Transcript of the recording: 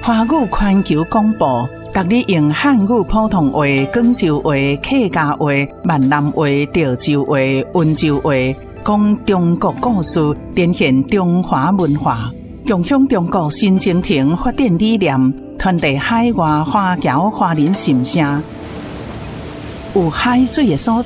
华语环球广播，逐日用汉语普通话、广州话、客家话、闽南话、潮州话、温州话，讲中国故事，展现中华文化，共享中国新征程发展理念，传递海外华侨华人心声。有海水的所